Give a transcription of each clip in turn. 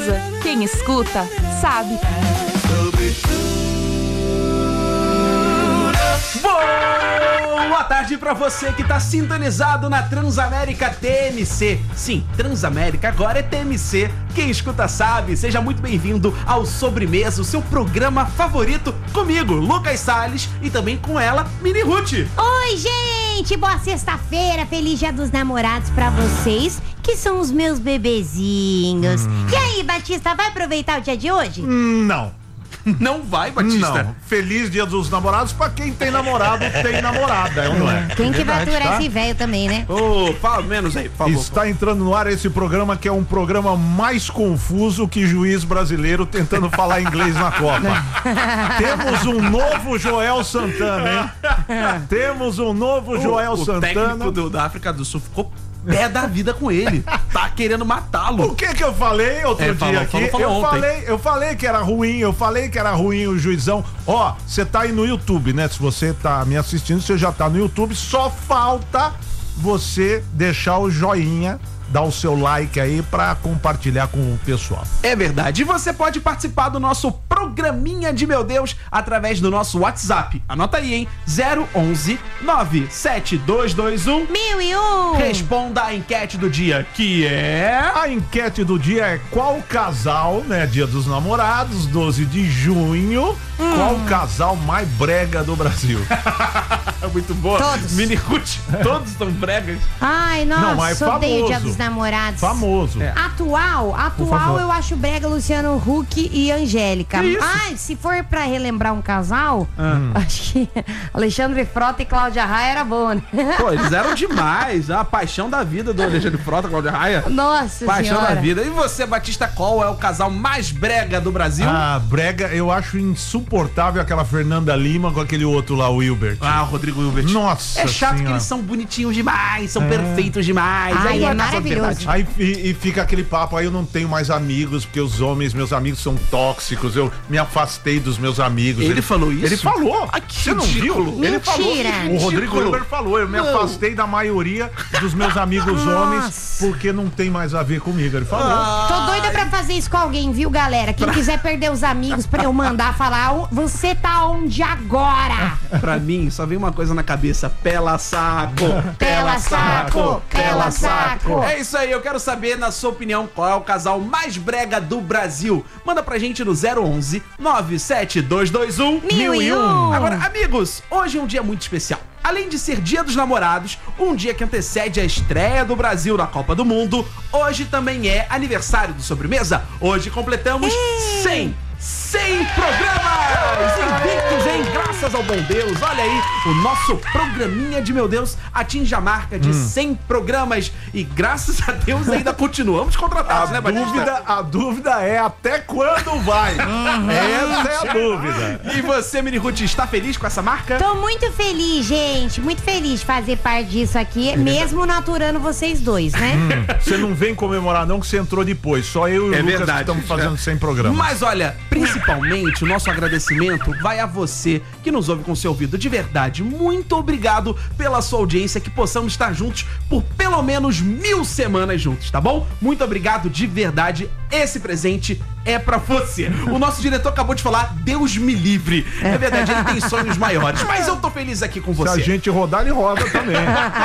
sobremesa, quem escuta, sabe. Boa tarde pra você que tá sintonizado na Transamérica TMC. Sim, Transamérica agora é TMC. Quem escuta sabe. Seja muito bem-vindo ao Sobremesa, o seu programa favorito, comigo, Lucas Salles, e também com ela, Mini Ruth. Oi, gente! Boa sexta-feira, feliz Dia dos Namorados pra vocês, que são os meus bebezinhos. E aí, Batista, vai aproveitar o dia de hoje? Não. Não vai, Batista? Não. Feliz Dia dos Namorados pra quem tem namorado, tem namorada, não é? Quem que vai Verdade, aturar tá? esse velho também, né? Ô, fala menos aí, por favor. Está entrando no ar esse programa que é um programa mais confuso que juiz brasileiro tentando falar inglês na Copa. Temos um novo Joel Santana, hein? Temos um novo Joel O Santana. técnico da África do Sul ficou pé da vida com ele. Tá querendo matá-lo. O que eu falei outro dia aqui? Eu falei que era ruim, o juizão. Ó, você tá aí no YouTube, né? Se você tá me assistindo, você já tá no YouTube, só falta você deixar o joinha, dar o seu like aí pra compartilhar com o pessoal. É verdade. E você pode participar do nosso programinha de meu Deus através do nosso WhatsApp. Anota aí, hein? 011 97221 1001. Responda a enquete do dia, que é... A enquete do dia é qual casal, né? Dia dos Namorados, 12 de junho, qual casal mais brega do Brasil? Muito boa. Todos. Mini Ruth, todos são bregas. Ai, Não, nossa, mas odeio o Dia famoso. dos Namorados. Famoso. É. Atual favor. eu acho brega Luciano Huck e Angélica. Que isso? Ai, se for pra relembrar um casal, acho que Alexandre Frota e Cláudia Raia era bom, né? Pô, eles eram demais. A paixão da vida do Alexandre Frota, Cláudia Raia. Nossa Paixão senhora. da vida. E você, Batista, qual é o casal mais brega do Brasil? Ah, brega, eu acho insuportável aquela Fernanda Lima com aquele outro lá, o Wilbert. Ah, o Rodrigo Hilbert. Nossa É chato que senhora. eles são bonitinhos demais, são perfeitos demais. Ai, Aí não é casal de maravilhoso. verdade. Aí e fica aquele papo, aí eu não tenho mais amigos, porque meus amigos são tóxicos, eu me afastei dos meus amigos. Ele falou isso? Ele falou. Ah, que Você não ridículo. viu? Ele falou. Mentira. O Rodrigo Ridículo. Hilbert falou, eu me afastei da maioria dos meus amigos homens, Nossa. porque não tem mais a ver comigo. Ele falou. Tô doida pra fazer isso com alguém, viu, galera? Quem quiser perder os amigos pra eu mandar falar, você tá onde agora? Pra mim, só vem uma coisa na cabeça: pela saco, Pela saco, pela saco. É isso aí, eu quero saber, na sua opinião, qual é o casal mais brega do Brasil. Manda pra gente no 011 97221 1001. Agora, amigos, hoje é um dia muito especial. Além de ser Dia dos Namorados, um dia que antecede a estreia do Brasil na Copa do Mundo, hoje também é aniversário do Sobremesa. Hoje completamos 100 programas invictos, hein? Graças ao bom Deus. Olha aí, o nosso programinha de meu Deus atinge a marca de 100 programas. E graças a Deus ainda continuamos contratados, né, Batista? A dúvida é até quando vai. Essa é a dúvida. E você, Mini Ruth, está feliz com essa marca? Tô muito feliz, gente. Muito feliz de fazer parte disso aqui, mesmo naturando vocês dois, né? Você não vem comemorar não, que você entrou depois. Só eu e o Lucas que estamos fazendo 100 programas. Mas olha, principalmente o nosso agradecimento vai a você que nos ouve com seu ouvido. De verdade, muito obrigado pela sua audiência, que possamos estar juntos por pelo menos 1000 semanas juntos, tá bom? Muito obrigado de verdade. Esse presente é pra você. O nosso diretor acabou de falar, Deus me livre. É verdade, ele tem sonhos maiores, mas eu tô feliz aqui com Se a você. gente rodar, ele roda também.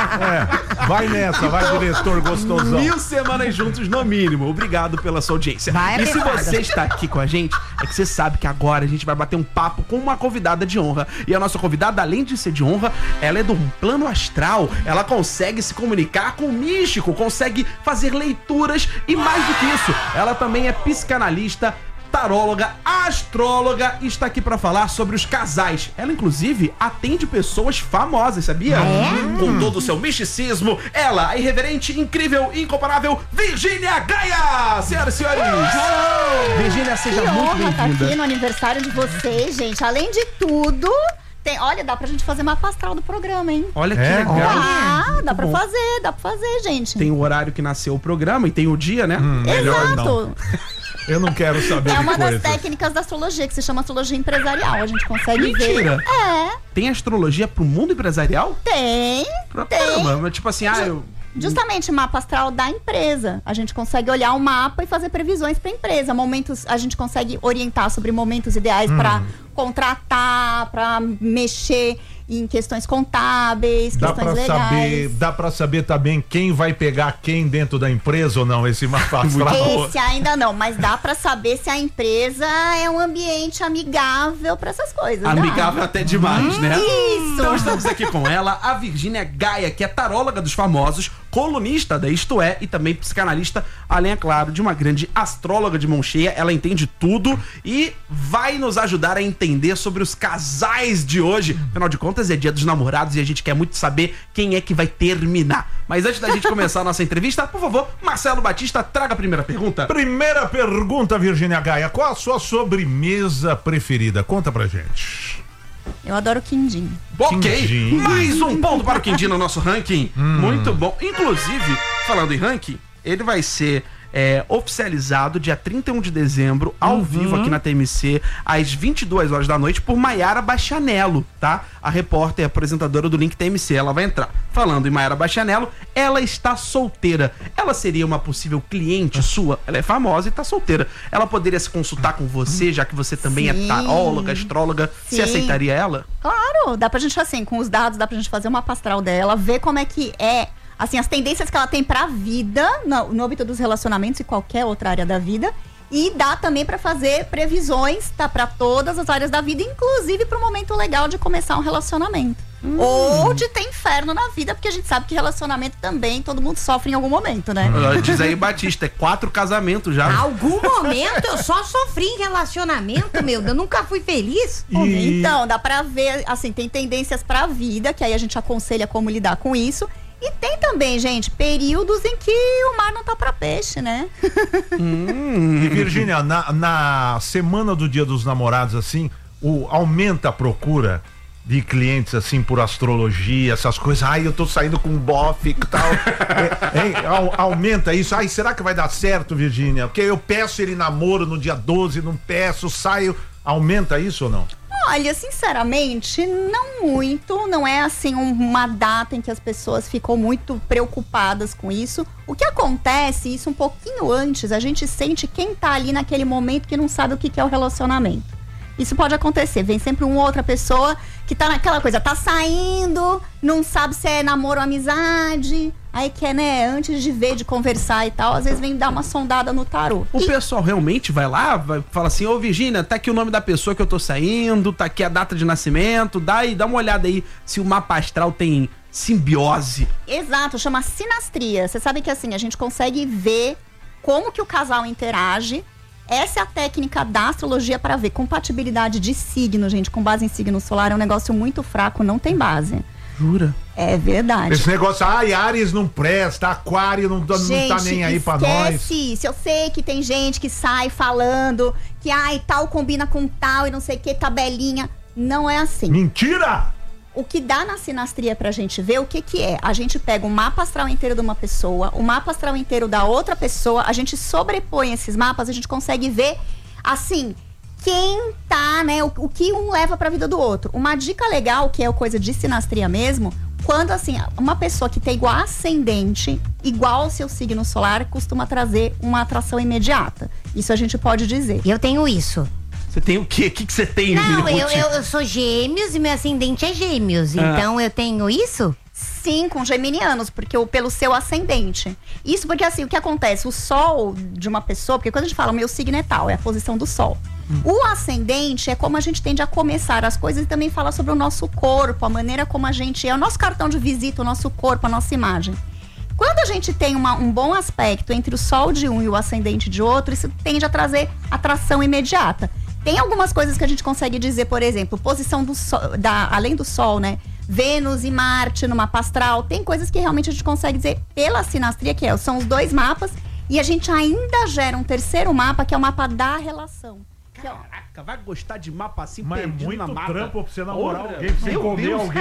Vai nessa, vai, diretor gostosão. 1000 semanas juntos, no mínimo. Obrigado pela sua audiência. Vai, E se pesada. você está aqui com a gente, é que você sabe que agora a gente vai bater um papo com uma convidada de honra. E a nossa convidada, além de ser de honra, ela é de um plano astral. Ela consegue se comunicar com o místico, consegue fazer leituras e mais do que isso, ela também é psicanalista, taróloga, astróloga e está aqui pra falar sobre os casais. Ela, inclusive, atende pessoas famosas, sabia? Com todo o seu misticismo, ela, a irreverente, incrível, incomparável, Virgínia Gaia! Senhoras e senhores! Virgínia, seja Que muito honra tá aqui bem-vinda. no aniversário de vocês, gente. Além de tudo, olha, dá pra gente fazer mapa astral do programa, hein? Olha que É? legal. Ah, dá pra bom. fazer, gente. Tem o horário que nasceu o programa e tem o dia, né? Melhor não. Exato. Eu não quero saber É de uma das coisas. técnicas da astrologia, que se chama astrologia empresarial. A gente consegue Mentira. ver. É, Tem astrologia pro mundo empresarial? tem. Caramba, mas tipo assim, Justamente mapa astral da empresa. A gente consegue olhar o mapa e fazer previsões para a empresa. A gente consegue orientar sobre momentos ideais para contratar, para mexer em questões contábeis, questões legais. Dá pra saber também quem vai pegar quem dentro da empresa ou não, esse mapa astral? Esse ainda não, mas dá pra saber se a empresa é um ambiente amigável pra essas coisas. Amigável até demais, né? Isso! Então estamos aqui com ela, a Virgínia Gaia, que é taróloga dos famosos, colunista da Isto É e também psicanalista, além, é claro, de uma grande astróloga de mão cheia. Ela entende tudo e vai nos ajudar a entender sobre os casais de hoje. Afinal de contas, é dia dos namorados e a gente quer muito saber quem é que vai terminar. Mas antes da gente começar a nossa entrevista, por favor, Marcelo Batista, traga a primeira pergunta. Primeira pergunta, Virgínia Gaia. Qual a sua sobremesa preferida? Conta pra gente. Eu adoro quindim. Ok, Quindim. mais um ponto para o quindim no nosso ranking. Muito bom. Inclusive, falando em ranking, ele vai ser oficializado dia 31 de dezembro, ao vivo aqui na TMC, às 22 horas da noite, por Maiara Bastianello, tá? A repórter e apresentadora do Link TMC. Ela vai entrar. Falando em Maiara Bastianello, ela está solteira. Ela seria uma possível cliente sua? Ela é famosa e tá solteira. Ela poderia se consultar com você, já que você também é taróloga, astróloga. Você aceitaria ela? Claro, dá pra gente, assim, com os dados, dá pra gente fazer uma astral dela, ver como é que é, assim, as tendências que ela tem pra vida, no âmbito dos relacionamentos e qualquer outra área da vida. E dá também pra fazer previsões, tá, pra todas as áreas da vida, inclusive pro momento legal de começar um relacionamento. Ou de ter inferno na vida, porque a gente sabe que relacionamento também todo mundo sofre em algum momento, né? Diz aí, Batista, é 4 casamentos já. Algum momento eu só sofri em relacionamento, meu. Eu nunca fui feliz. Então, dá pra ver, assim, tem tendências pra vida, que aí a gente aconselha como lidar com isso. E tem também, gente, períodos em que o mar não tá pra peixe, né? E Virgínia, na semana do Dia dos Namorados, assim, aumenta a procura de clientes, assim, por astrologia, essas coisas. Ai, eu tô saindo com um bofe e tal. Aumenta isso. Ai, será que vai dar certo, Virgínia? Porque eu peço ele namoro no dia 12, não peço, saio. Aumenta isso ou não? Olha, sinceramente, não muito. Não é, assim, uma data em que as pessoas ficam muito preocupadas com isso. O que acontece, isso um pouquinho antes, a gente sente quem tá ali naquele momento que não sabe o que é o relacionamento. Isso pode acontecer, vem sempre uma outra pessoa que tá naquela coisa, tá saindo, não sabe se é namoro ou amizade, aí quer, né, antes de ver, de conversar e tal, às vezes vem dar uma sondada no tarô. O pessoal realmente vai lá, fala assim, ô Virgínia, tá aqui o nome da pessoa que eu tô saindo, tá aqui a data de nascimento, dá uma olhada aí se o mapa astral tem simbiose. Exato, chama sinastria. Você sabe que assim, a gente consegue ver como que o casal interage. Essa é a técnica da astrologia para ver compatibilidade de signo, gente, com base em signo solar. É um negócio muito fraco, não tem base. Jura? É verdade. Esse negócio, Áries não presta, Aquário não tá nem aí pra nós. Esquece isso. Eu sei que tem gente que sai falando que, tal combina com tal e não sei o que, tabelinha. Não é assim. Mentira! O que dá na sinastria pra gente ver o que é? A gente pega o mapa astral inteiro de uma pessoa, o mapa astral inteiro da outra pessoa, a gente sobrepõe esses mapas, a gente consegue ver, assim, quem tá, né, o que um leva pra vida do outro. Uma dica legal, que é coisa de sinastria mesmo, quando, assim, uma pessoa que tem igual ascendente, igual ao seu signo solar, costuma trazer uma atração imediata. Isso a gente pode dizer. Eu tenho isso. Você tem o quê? O que você tem? Não, eu sou gêmeos e meu ascendente é gêmeos. Então eu tenho isso? Sim, com geminianos, porque pelo seu ascendente. Isso porque, assim, o que acontece? O sol de uma pessoa, porque quando a gente fala o meu signo é tal, é a posição do sol. O ascendente é como a gente tende a começar as coisas e também fala sobre o nosso corpo, a maneira como a gente é, o nosso cartão de visita, o nosso corpo, a nossa imagem. Quando a gente tem um bom aspecto entre o sol de um e o ascendente de outro, isso tende a trazer atração imediata. Tem algumas coisas que a gente consegue dizer, por exemplo, posição do sol, além do sol, né? Vênus e Marte no mapa astral. Tem coisas que realmente a gente consegue dizer pela sinastria, que são os dois mapas, e a gente ainda gera um terceiro mapa, que é o mapa da relação. Caraca, vai gostar de mapa assim, mas perdido é muito na mata. trampo pra você namorar Porra, alguém, pra você meu comer Deus. alguém.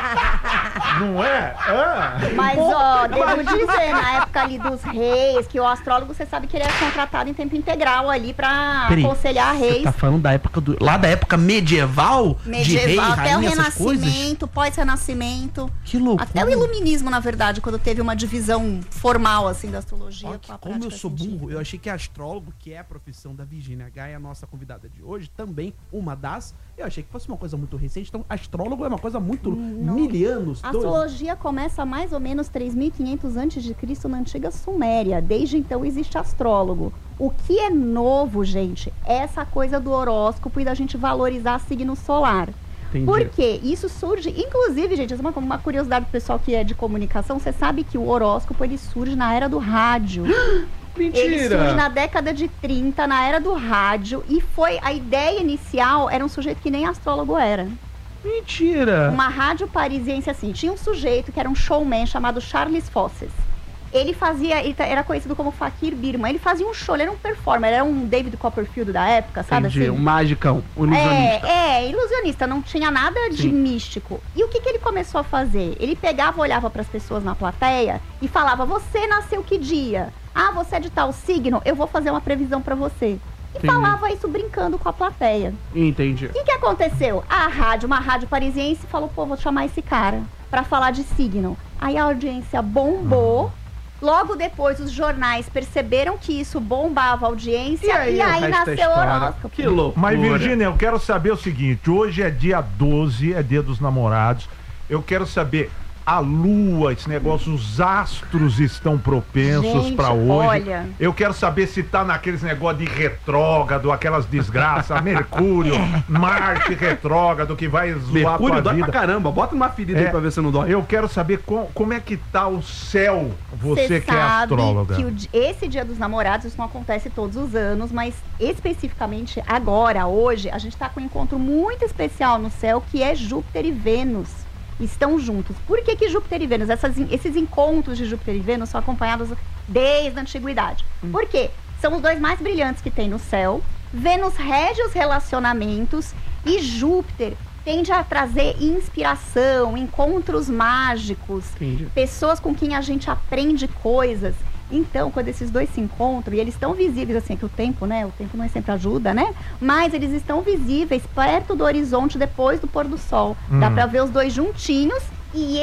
Não é? Mas, ó, devo dizer, na época ali dos reis, que o astrólogo, você sabe que ele era contratado em tempo integral ali pra aconselhar Você reis. tá falando da época lá da época medieval? De rei, Até o rainha, essas coisas? Renascimento, pós-Renascimento. Que loucura. Até o Iluminismo, na verdade, quando teve uma divisão formal, assim, da astrologia. Olha com a como eu prática sou burro, científica. eu achei que astrólogo, que é a profissão da Virgínia Gaia, a nossa convidada de hoje, também uma das. Eu achei que fosse uma coisa muito recente, então astrólogo é uma coisa muito mil anos. A astrologia começa mais ou menos 3.500 a.C. na antiga Suméria. Desde então existe astrólogo. O que é novo, gente, é essa coisa do horóscopo e da gente valorizar signo solar. Entendi. Por quê? Isso surge, inclusive, gente, essa é uma curiosidade do pessoal que é de comunicação, você sabe que o horóscopo ele surge na era do rádio. Mentira! Ele surge na década de 30, na era do rádio, e foi, a ideia inicial era um sujeito que nem astrólogo era. Mentira! Uma rádio parisiense assim, tinha um sujeito que era um showman chamado Charles Fosses. Ele era conhecido como Fakir Birman. Ele fazia um show, ele era um performer, era um David Copperfield da época, sabe? Entendi, Assim? um magicão, um ilusionista. Ilusionista, não tinha nada de místico. E o que ele começou a fazer? Ele pegava, olhava para as pessoas na plateia e falava: você nasceu que dia? Ah, você é de tal signo? Eu vou fazer uma previsão para você. E falava isso brincando com a plateia. Entendi. O que aconteceu? Uma rádio parisiense falou: pô, vou chamar esse cara para falar de signo. Aí a audiência bombou. Logo depois, os jornais perceberam que isso bombava a audiência e aí nasceu o horóscopo. Que louco. Mas, Virgínia, eu quero saber o seguinte: hoje é dia 12, é dia dos namorados. Eu quero saber, a lua, esse negócio, os astros estão propensos pra hoje. Olha. Eu quero saber se tá naqueles negócios de retrógrado, aquelas desgraças, Mercúrio, Marte retrógrado, que vai zoar Mercúrio tua dói vida. pra caramba, bota uma ferida aí pra ver se não dói. Eu quero saber como é que tá o céu, você que é sabe astróloga. que esse Dia dos Namorados, isso não acontece todos os anos, mas especificamente agora, hoje, a gente tá com um encontro muito especial no céu, que é Júpiter e Vênus. Estão juntos. Por que Júpiter e Vênus? Esses encontros de Júpiter e Vênus são acompanhados desde a antiguidade. Por quê? São os dois mais brilhantes que tem no céu. Vênus rege os relacionamentos e Júpiter tende a trazer inspiração, encontros mágicos, pessoas com quem a gente aprende coisas. Então, quando esses dois se encontram, e eles estão visíveis, assim, que o tempo não é sempre ajuda, né? Mas eles estão visíveis perto do horizonte depois do pôr do sol. Dá pra ver os dois juntinhos. E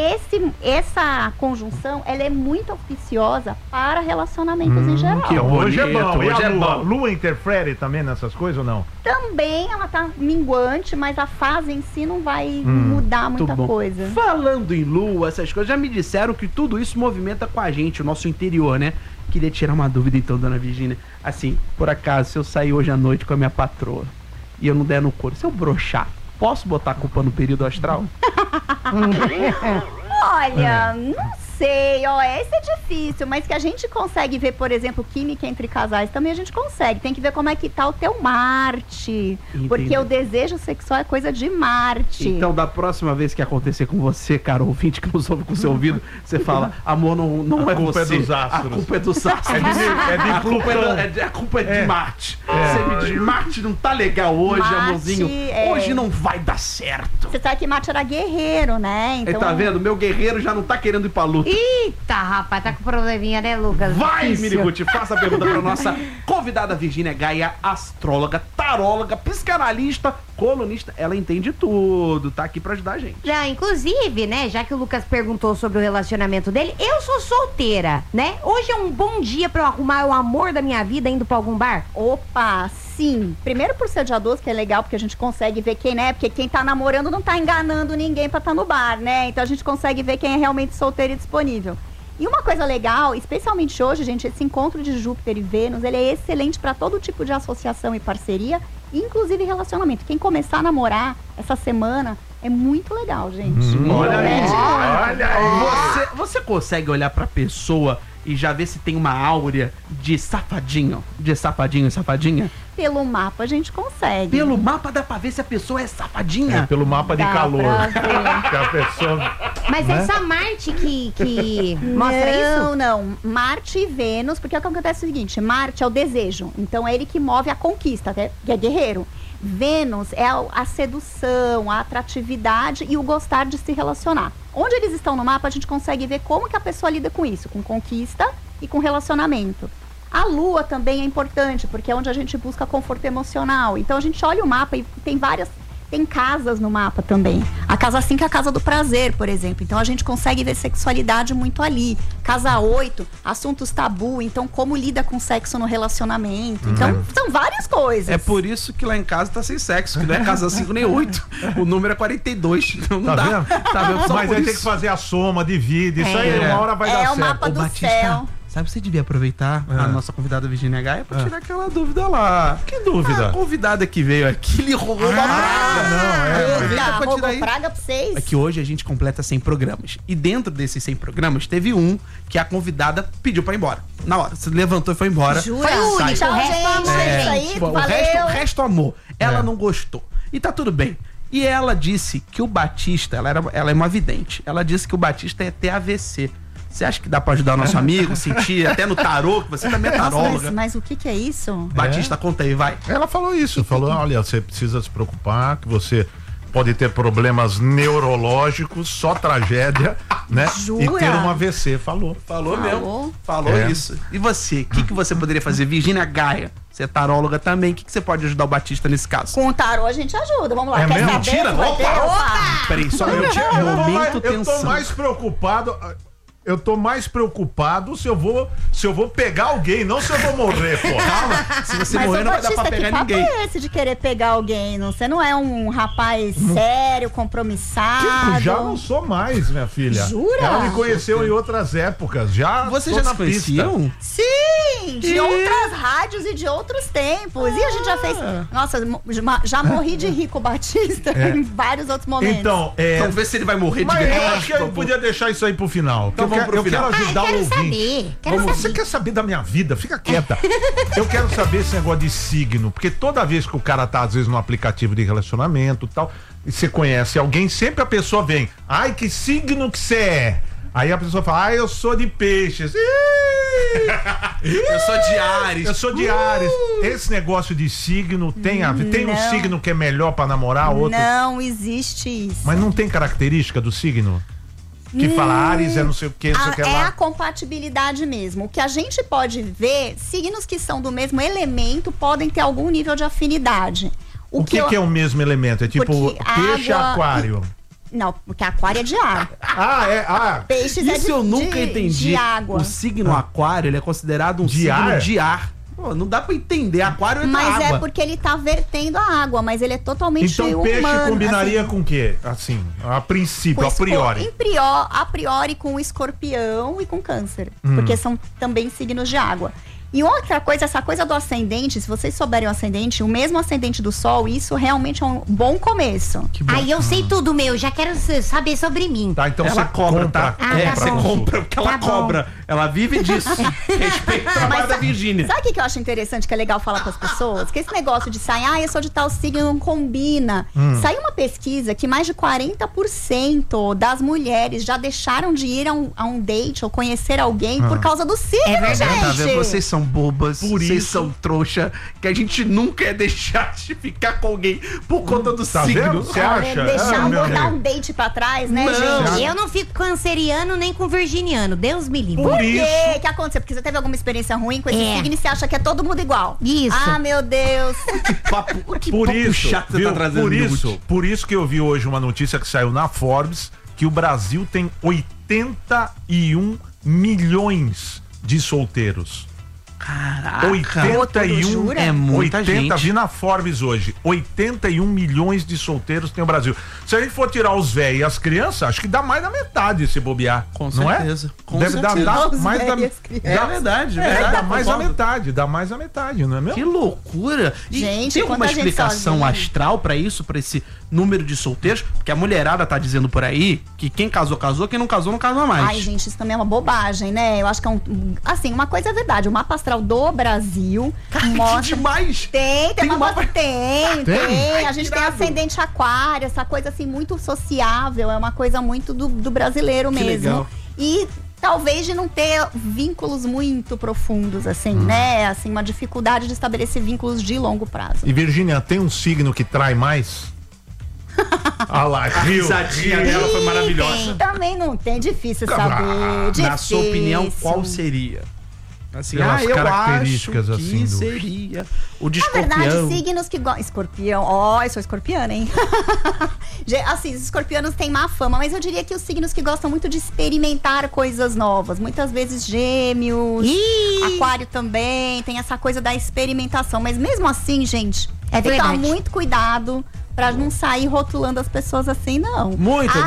essa conjunção, ela é muito auspiciosa para relacionamentos em geral. Que hoje é bom. Hoje E a é lua? bom. Lua interfere também nessas coisas ou não? Também ela tá minguante, mas a fase em si não vai mudar muita coisa. Falando em lua, essas coisas, já me disseram que tudo isso movimenta com a gente, o nosso interior, né? Queria tirar uma dúvida então, dona Virgínia. Assim, por acaso, se eu sair hoje à noite com a minha patroa e eu não der no couro, se eu broxar, posso botar a culpa no período astral? Olha, não sei, esse é difícil, mas que a gente consegue ver, por exemplo, química entre casais, também a gente consegue. Tem que ver como é que tá o teu Marte. Entendi. Porque o desejo sexual é coisa de Marte. Então, da próxima vez que acontecer com você, cara, ouvinte que nos ouve com o seu ouvido, você fala: amor, não é culpa é você. dos astros. A culpa é dos astros. A culpa é de Marte. Você me diz: Marte não tá legal hoje, Marte, amorzinho. Hoje não vai dar certo. Você sabe que Marte era guerreiro, né? Então... Tá vendo? Meu guerreiro já não tá querendo ir pra luta. Eita, rapaz, tá com probleminha, né, Lucas? Vai, Difícil. Miniguti, faça a pergunta pra nossa convidada Virgínia Gaia, astróloga, taróloga, psicanalista, colunista. Ela entende tudo, tá aqui pra ajudar a gente. Já, inclusive, né, já que o Lucas perguntou sobre o relacionamento dele, eu sou solteira, né? Hoje é um bom dia pra eu arrumar o amor da minha vida indo pra algum bar? Opa, sim. Primeiro por ser dia 12, que é legal, porque a gente consegue ver quem, né? Porque quem tá namorando não tá enganando ninguém pra tá no bar, né? Então a gente consegue ver quem é realmente solteiro e disponível. E uma coisa legal, especialmente hoje, gente, esse encontro de Júpiter e Vênus, ele é excelente para todo tipo de associação e parceria, inclusive relacionamento. Quem começar a namorar essa semana é muito legal, gente. Olha aí, Promete. olha aí. Você consegue olhar pra pessoa e já ver se tem uma áurea de safadinho, safadinha? Pelo mapa a gente consegue. Pelo mapa dá pra ver se a pessoa é safadinha? Pelo mapa de calor. Que a pessoa... Mas é só Marte que mostra isso? Não. Marte e Vênus, porque o que acontece é o seguinte, Marte é o desejo, então é ele que move a conquista, que é guerreiro. Vênus é a sedução, a atratividade e o gostar de se relacionar. Onde eles estão no mapa, a gente consegue ver como que a pessoa lida com isso, com conquista e com relacionamento. A Lua também é importante, porque é onde a gente busca conforto emocional. Então a gente olha o mapa e tem casas no mapa também. A casa 5 é a casa do prazer, por exemplo. Então a gente consegue ver sexualidade muito ali. Casa 8, assuntos tabu. Então como lida com sexo no relacionamento. Então são várias coisas. É por isso que lá em casa tá sem sexo, que não é casa 5 nem 8. O número é 42. Então não dá. Vendo? Tá vendo? Só mas por aí isso. tem que fazer a soma, divide. Isso aí uma hora vai dar certo. É o mapa do céu. Sabe que você devia aproveitar a nossa convidada Virgínia Gaia pra tirar aquela dúvida lá. Que dúvida? A convidada que veio aqui, ele roubou uma praga. Roubou praga pra vocês. É que hoje a gente completa 100 programas. E dentro desses 100 programas, teve um que a convidada pediu pra ir embora. Na hora, você levantou e foi embora. Jura? Foi o único. Tchau, gente. É isso aí, tipo, o resto amor. Ela não gostou. E tá tudo bem. E ela disse que o Batista, ela é uma vidente. Ela disse que o Batista ia ter AVC. Você acha que dá pra ajudar o nosso amigo, sentir até no tarô, que você também é taróloga? Mas o que é isso? Batista, conta aí, vai. Ela falou isso, falou, olha, você precisa se preocupar, que você pode ter problemas neurológicos, só tragédia, né? Jura? E ter um AVC, falou. Falou mesmo. Falou isso. E você, o que você poderia fazer? Virgínia Gaia, você é taróloga também, o que você pode ajudar o Batista nesse caso? Com o tarô a gente ajuda, vamos lá. É Quer mesmo? saber? Mentira? Opa! Peraí, só um momento Eu tô tensão. mais preocupado... Eu tô mais preocupado se eu vou pegar alguém, não se eu vou morrer, pô. Calma, se você morrer não vai dar pra pegar ninguém. Mas é esse de querer pegar alguém? Você não é um rapaz sério, compromissado? Já não sou mais, minha filha. Jura? Ela me conheceu em outras épocas, já. Vocês já se conheciam? Sim, de outras rádios e de outros tempos. E a gente já fez... Nossa, já morri de rir com o Batista em vários outros momentos. Então, Vamos ver se ele vai morrer de mas eu verdade. acho que a gente podia deixar isso aí pro final. Então vamos pro final. Eu quero ajudar o ouvinte. Quero Você saber. quer saber da minha vida? Fica quieta. Eu quero saber esse negócio de signo, porque toda vez que o cara tá, às vezes, no aplicativo de relacionamento e tal, e você conhece alguém, sempre a pessoa vem, ai, que signo que você é? Aí a pessoa fala, eu sou de peixes. Eu sou de Áries. Eu sou de Áries. Esse negócio de signo tem a ver? Tem um signo que é melhor pra namorar, outro? Não existe isso. Mas não tem característica do signo? Que fala Áries é não sei o que, não sei o que É lá. a compatibilidade mesmo. O que a gente pode ver, signos que são do mesmo elemento podem ter algum nível de afinidade. O que é o mesmo elemento? É tipo Porque peixe e água aquário. Não, porque aquário é de ar. Peixes Isso eu nunca entendi. de água. O signo aquário, ele é considerado um De signo ar? de ar. Pô, não dá pra entender. Aquário é da Mas água. é porque ele tá vertendo a água, mas ele é totalmente Então humano. peixe combinaria assim, com o quê? Assim, a princípio, a priori. A priori com o escorpião e com câncer. Porque são também signos de água. E outra coisa, essa coisa do ascendente, se vocês souberem o ascendente, o mesmo ascendente do sol, isso realmente é um bom começo. Que bom. Aí eu sei tudo, meu. Já quero saber sobre mim. Tá, então Ela você cobra, tá? Você consulta. compra porque ela Tá bom. cobra. Ela vive disso. Respeita o trabalho da Virgínia. Sabe o que eu acho interessante, que é legal falar com as pessoas? Que esse negócio de sair, eu sou de tal signo, não combina. Saiu uma pesquisa que mais de 40% das mulheres já deixaram de ir a um date ou conhecer alguém por causa do signo, É verdade. gente. Tá vendo? Vocês são bobas, Por vocês isso- são trouxa, que a gente nunca ia deixar de ficar com alguém por conta do Tá signo. vendo? Você acha? Deixar meu dar amigo. um date pra trás, né, Não. gente? Eu não fico canceriano nem com virginiano. Deus me livre. Por isso- quê? O que aconteceu? Porque você teve alguma experiência ruim com esse signo e você acha que é todo mundo igual. Isso. Ah, meu Deus. Que Por papo isso, chato você viu? tá trazendo, por isso que eu vi hoje uma notícia que saiu na Forbes, que o Brasil tem 81 milhões de solteiros. Caraca. 81 jura? É muita 80, gente. vi na Forbes hoje. 81 milhões de solteiros tem o Brasil. Se a gente for tirar os velhos e as crianças, acho que dá mais da metade se bobear. Com não certeza. É? Com Deve certeza. dar Os mais da velhos e as crianças. É verdade, verdade. dá mais a concordo. metade, dá mais a metade, não é mesmo? Que loucura! E Gente, tem alguma quanta gente explicação sozinha. astral pra isso, pra esse número de solteiros, porque a mulherada tá dizendo por aí que quem casou, casou, quem não casou, não casa mais. Ai, gente, isso também é uma bobagem, né? Eu acho que é assim, uma coisa é verdade, o mapa astral do Brasil mostra... Que demais! Tem uma mapa... Tem. A gente tem irado. ascendente aquário, essa coisa assim, muito sociável, é uma coisa muito do brasileiro Que mesmo. legal. E talvez de não ter vínculos muito profundos, assim, né? Assim, uma dificuldade de estabelecer vínculos de longo prazo. E Virgínia, tem um signo que trai mais? Ah lá, A risadinha dela foi maravilhosa. Também não tem, difícil saber. Na sua difícil. opinião, qual seria? Assim, Pelas eu acho características, que assim, do- seria o de Na verdade, escorpião. signos que gostam. Escorpião, eu sou escorpiana, hein? Assim, os escorpianos têm má fama, mas eu diria que os signos que gostam muito de experimentar coisas novas. Muitas vezes gêmeos, aquário também, tem essa coisa da experimentação. Mas mesmo assim, gente, É tem que tomar verdade. muito cuidado pra não sair rotulando as pessoas assim, não. Muito bem.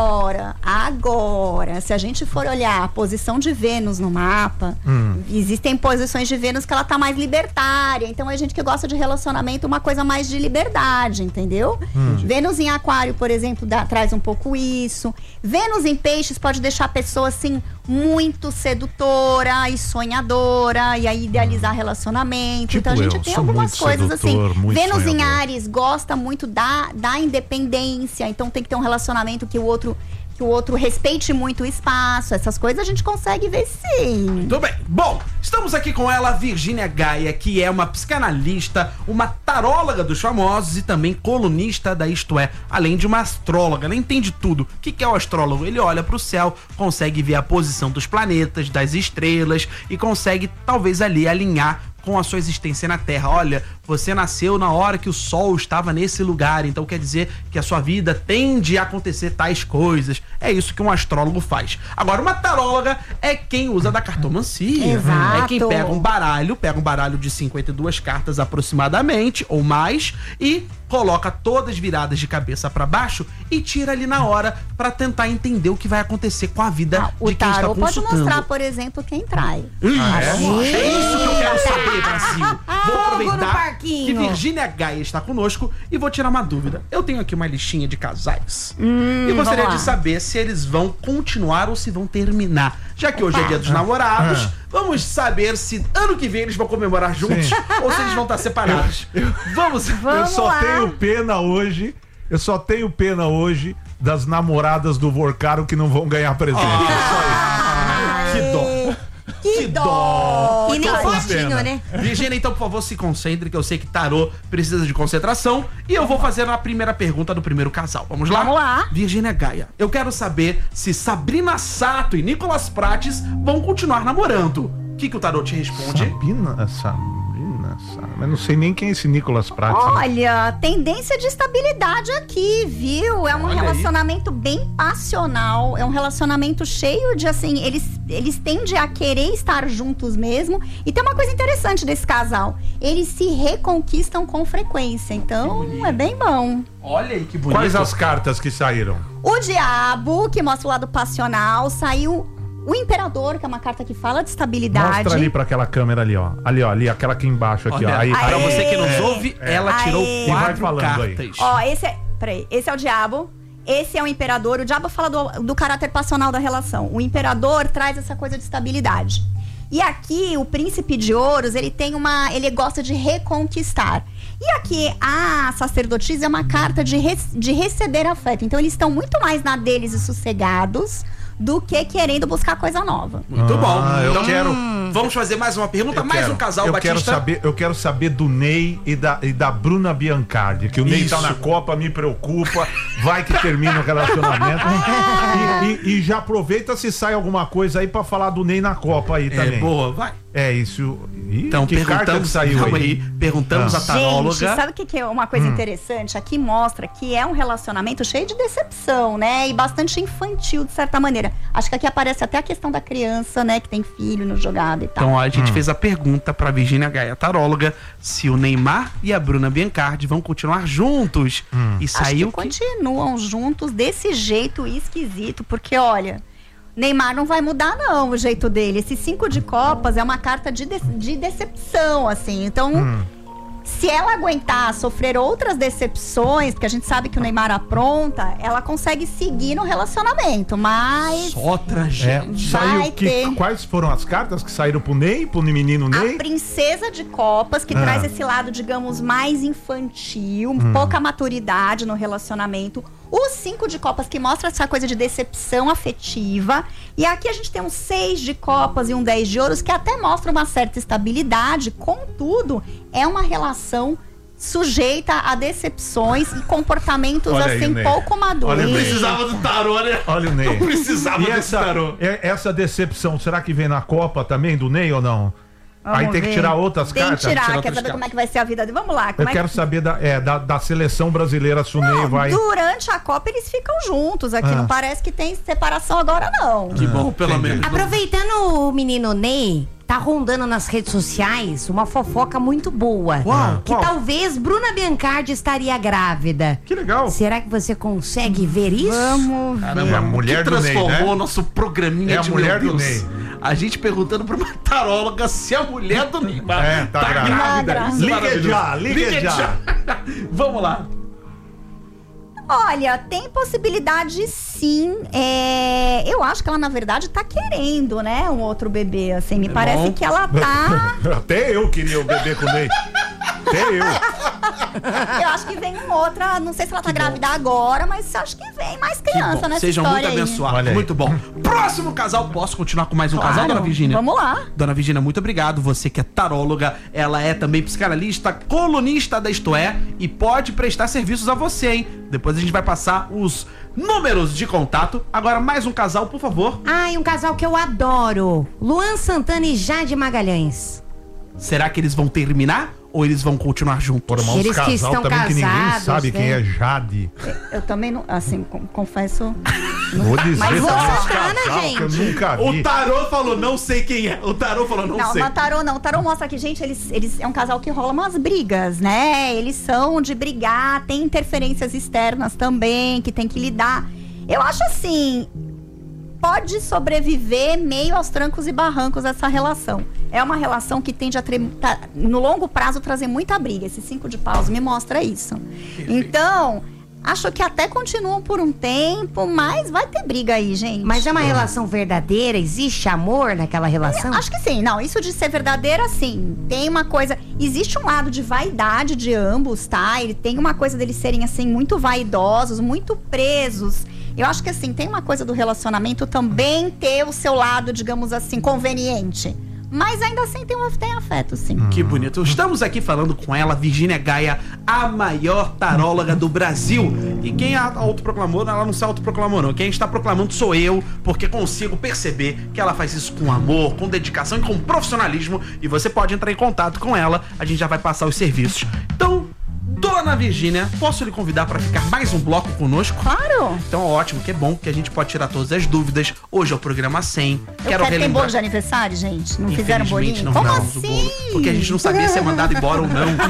Agora, se a gente for olhar a posição de Vênus no mapa, existem posições de Vênus que ela tá mais libertária. Então é gente que gosta de relacionamento, uma coisa mais de liberdade, entendeu? Vênus em aquário, por exemplo, traz um pouco isso. Vênus em peixes pode deixar a pessoa assim muito sedutora e sonhadora, e aí idealizar relacionamento. Tipo então a gente eu, tem sou algumas muito coisas sedutor, assim. muito Vênus em sonhador. Ares gosta muito da independência, então tem que ter um relacionamento que o outro respeite muito o espaço. Essas coisas a gente consegue ver sim. Tudo bem. Bom, estamos aqui com ela, Virgínia Gaia, que é uma psicanalista, uma taróloga dos famosos e também colunista da Isto É, além de uma astróloga. Ela entende tudo. O que é o astrólogo? Ele olha pro céu, consegue ver a posição dos planetas, das estrelas e consegue talvez ali alinhar com a sua existência na Terra. Olha, você nasceu na hora que o Sol estava nesse lugar, então quer dizer que a sua vida tende a acontecer tais coisas. É isso que um astrólogo faz. Agora, uma taróloga é quem usa da cartomancia. Exato. É quem pega um baralho de 52 cartas aproximadamente, ou mais, e coloca todas viradas de cabeça para baixo e tira ali na hora para tentar entender o que vai acontecer com a vida O de quem está tarô pode consultando. mostrar, por exemplo, quem trai. É isso que eu quero saber, Brasil. Vou no aproveitar parquinho. que Virgínia Gaia está conosco e vou tirar uma dúvida. Eu tenho aqui uma listinha de casais e gostaria vamos de lá. saber se eles vão continuar ou se vão terminar. Já que hoje é dia dos namorados, vamos saber se ano que vem eles vão comemorar juntos ou se eles vão estar separados. Vamos. Eu só lá. tenho pena hoje. Eu só tenho pena hoje das namoradas do Vorcaro que não vão ganhar presente. Que dó. Que dó! E nem Tá com fotinho, pena. né? Virgínia, então, por favor, se concentre, que eu sei que tarô precisa de concentração. E eu vou fazer a primeira pergunta do primeiro casal. Vamos lá? Vamos lá. Virgínia Gaia, eu quero saber se Sabrina Sato e Nicolas Prates vão continuar namorando. O que o tarô te responde? Sabrina, mas não sei nem quem é esse Nicolas Prates. Olha, tendência de estabilidade aqui, viu? É um Olha aí. relacionamento bem passional, é um relacionamento cheio de, assim, eles tendem a querer estar juntos mesmo. E tem uma coisa interessante desse casal, eles se reconquistam com frequência, então é bem bom. Olha aí que bonito. Quais as cartas que saíram? O Diabo, que mostra o lado passional, saiu o Imperador, que é uma carta que fala de estabilidade. Mostra ali pra aquela câmera ali, ó. Ali, aquela aqui embaixo, aqui, Olha, ó. Aí, pra Aê. você que nos ouve, ela tirou Aê. E vai 4 falando aí. cartas. Ó, esse é o Diabo, esse é o Imperador. O Diabo fala do caráter passional da relação. O Imperador traz essa coisa de estabilidade. E aqui, o Príncipe de Ouros, ele gosta de reconquistar. E aqui, a sacerdotisa é uma carta de receber afeto. Então, eles estão muito mais na deles e sossegados do que querendo buscar coisa nova. Muito bom. eu Então, quero- vamos fazer mais uma pergunta, Eu mais quero- um casal, eu Batista. eu quero saber do Ney e da Bruna Biancardi, que o Ney Isso. tá na Copa, me preocupa, vai que termina o relacionamento. e já aproveita se sai alguma coisa aí pra falar do Ney na Copa aí também. Boa, vai. É isso. Ih, Então, que carta que perguntamos, saiu calma aí? aí, perguntamos Ah. a taróloga. Gente, sabe o que é uma coisa interessante? Aqui mostra que é um relacionamento cheio de decepção, né? E bastante infantil, de certa maneira. Acho que aqui aparece até a questão da criança, né? Que tem filho no jogado e tal. Então, ó, a gente fez a pergunta pra Virgínia Gaia, taróloga, se o Neymar e a Bruna Biancardi vão continuar juntos. E Acho saiu que continuam juntos desse jeito esquisito, porque olha, Neymar não vai mudar não o jeito dele. Esse 5 de copas é uma carta de decepção, assim. Então, Se ela aguentar sofrer outras decepções, porque a gente sabe que o Neymar apronta, ela consegue seguir no relacionamento, mas... Só tragédia. Quais foram as cartas que saíram pro Ney, pro menino Ney? A princesa de copas, que traz esse lado, digamos, mais infantil, pouca maturidade no relacionamento. O 5 de copas, que mostra essa coisa de decepção afetiva. E aqui a gente tem um 6 de copas e um 10 de ouros, que até mostra uma certa estabilidade. Contudo, é uma relação sujeita a decepções e comportamentos assim pouco maduros. Não precisava do tarô, né? Olha o Ney. Não precisava desse tarô. Essa decepção, será que vem na Copa também do Ney ou não? Aí tem que tirar outras cartas. Tem que tirar, quer saber como é que vai ser a vida dele. Vamos lá. Eu quero saber da seleção brasileira, se o Ney vai... Durante a Copa eles ficam juntos aqui, não parece que tem separação agora não. Que bom, pelo menos. Aproveitando o menino Ney, tá rondando nas redes sociais uma fofoca muito boa. Que talvez Bruna Biancardi estaria grávida. Que legal. Será que você consegue ver isso? Vamos ver. Caramba, a mulher do Ney, transformou nosso programinha de a mulher do Ney. A gente perguntando pra uma taróloga se a mulher do Neymar tá grávida. Liga já. Vamos lá. Olha, tem possibilidade sim. Eu acho que ela, na verdade, tá querendo, né? Um outro bebê, assim. Me parece que ela tá... Até eu queria o bebê com o Ney. Até eu. Eu acho que vem outra. Não sei se ela tá grávida agora, mas acho que vem mais criança nessa Sejam história muito abençoados. Muito bom. Próximo casal. Posso continuar com mais um casal, dona Virgínia? Vamos lá. Dona Virgínia, muito obrigado. Você que é taróloga, ela é também psicanalista, colunista da Isto É, e pode prestar serviços a você, hein? Depois a gente vai passar os números de contato. Agora mais um casal, por favor. E um casal que eu adoro. Luan Santana e Jade Magalhães. Será que eles vão terminar? Ou eles vão continuar juntos? Eles que estão também casados, que ninguém sabe quem é Jade. Eu também não, assim, confesso. Vou dizer, Mas Luan Santana, gente. que eu nunca vi. O tarô falou, não sei quem é. O tarô falou, não sei. Não, tarô não. O tarô mostra que, gente, eles é um casal que rola umas brigas, né? Eles são de brigar, tem interferências externas também, que tem que lidar. Eu acho assim, pode sobreviver meio aos trancos e barrancos essa relação. É uma relação que tende a, no longo prazo, trazer muita briga. Esse 5 de paus me mostra isso. Então, acho que até continuam por um tempo, mas vai ter briga aí, gente. Mas é uma relação verdadeira? Existe amor naquela relação? Acho que sim. Não, isso de ser verdadeira, sim. Tem uma coisa... Existe um lado de vaidade de ambos, tá? Ele tem uma coisa deles serem, assim, muito vaidosos, muito presos. Eu acho que, assim, tem uma coisa do relacionamento também ter o seu lado, digamos assim, conveniente. Mas ainda assim tem afeto, sim. Que bonito. Estamos aqui falando com ela, Virgínia Gaia, a maior taróloga do Brasil. E quem a autoproclamou, ela não se autoproclamou, não. Quem está proclamando sou eu, porque consigo perceber que ela faz isso com amor, com dedicação e com profissionalismo. E você pode entrar em contato com ela, a gente já vai passar os serviços. Então, dona Virgínia, posso lhe convidar para ficar mais um bloco conosco? Claro! Então, ótimo, que é bom que a gente pode tirar todas as dúvidas. Hoje é o programa 100. Quero relembrar... Tem bolo de aniversário, gente? Não fizeram bolinho? Não, como não, assim? Bolo, porque a gente não sabia se é mandado embora ou não. Então,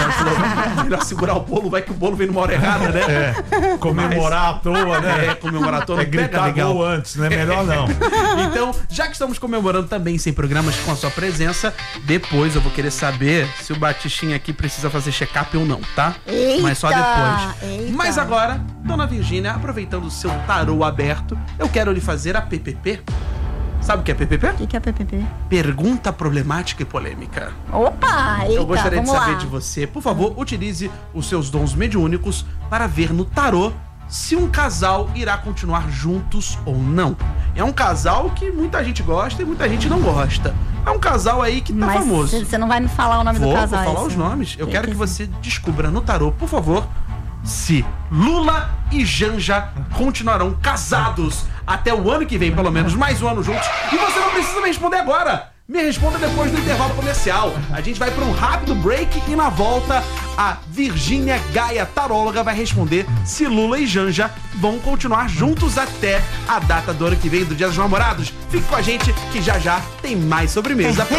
falou, melhor segurar o bolo, vai que o bolo vem numa hora errada, né? Comemorar à toa, né? Comemorar à toa. Gritar gol antes, né? Melhor não. Então, já que estamos comemorando também 100 programas com a sua presença, depois eu vou querer saber se o Batistinha aqui precisa fazer check-up ou não, tá? Eita, mas só depois. Eita. Mas agora, dona Virgínia, aproveitando o seu tarô aberto, eu quero lhe fazer a PPP. Sabe o que é PPP? O que é PPP? Pergunta problemática e polêmica. Opa, eita, eu gostaria de saber lá. de você. Por favor, utilize os seus dons mediúnicos para ver no tarô se um casal irá continuar juntos ou não. É um casal que muita gente gosta e muita gente não gosta. É um casal aí que tá famoso. Você não vai me falar o nome do casal? Vou falar os nomes. Eu quero que você descubra no tarô, por favor, se Lula e Janja continuarão casados até o ano que vem, pelo menos mais um ano juntos. E você não precisa me responder agora. Me responda depois do intervalo comercial. A gente vai para um rápido break e na volta a Virgínia Gaia, taróloga, vai responder se Lula e Janja vão continuar juntos até a data do ano que vem, do Dia dos Namorados. Fique com a gente que já já tem mais sobremesa pra